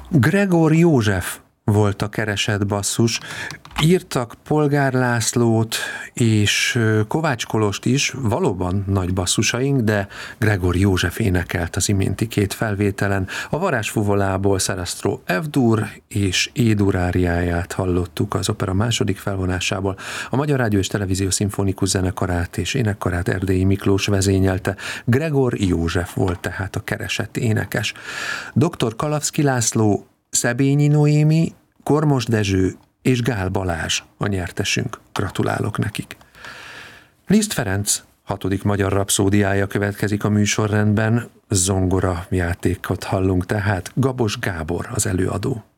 Gregor József volt a keresett basszus. Írtak Polgár Lászlót és Kovács Kolost is, valóban nagy basszusaink, de Gregor József énekelt az iménti két felvételen. A Varázsfuvolából Sarastro F-dur és E-dur áriáját hallottuk az opera második felvonásából. A Magyar Rádió és Televízió Szimfonikus Zenekarát és Énekkarát Erdélyi Miklós vezényelte. Gregor József volt tehát a keresett énekes. Dr. Kalavszky László, Szebényi Noémi, Kormos Dezső és Gál Balázs a nyertesünk. Gratulálok nekik. Liszt Ferenc 6. magyar rapszódiája következik a műsorrendben. Zongora játékot hallunk tehát. Gabos Gábor az előadó.